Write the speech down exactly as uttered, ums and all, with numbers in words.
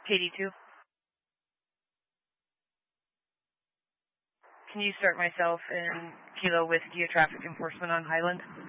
K D two. Can you start myself and Kilo Whiskey, a traffic enforcement on Highland?